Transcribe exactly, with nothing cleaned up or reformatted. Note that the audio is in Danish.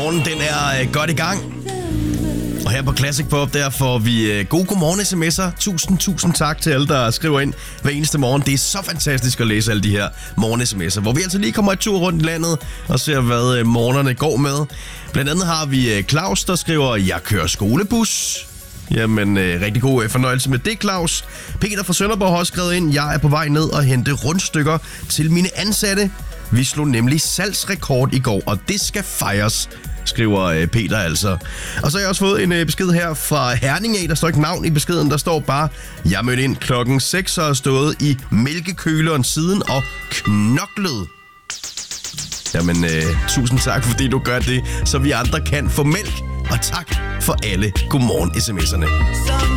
Morgen, den er øh, godt i gang. Og her på Classic Pop, der får vi øh, gode godmorgen sms'er. Tusind, tusind tak til alle, der skriver ind hver eneste morgen. Det er så fantastisk at læse alle de her morgen sms'er, hvor vi altså lige kommer et tur rundt i landet og ser, hvad øh, morgenerne går med. Blandt andet har vi øh, Claus, der skriver, jeg kører skolebus. Jamen, øh, rigtig god øh, fornøjelse med det, Claus. Peter fra Sønderborg har også skrevet ind, jeg er på vej ned og hente rundstykker til mine ansatte. Vi slog nemlig salgsrekord i går, og det skal fejres, skriver øh, Peter altså. Og så har jeg også fået en øh, besked her fra Herning af. Der står ikke navn i beskeden, der står bare, jeg mødte ind klokken seks og har stået i mælkekøleren siden og knoklet. Jamen, øh, tusind tak, fordi du gør det, så vi andre kan få mælk. Og tak for alle godmorgen sms'erne.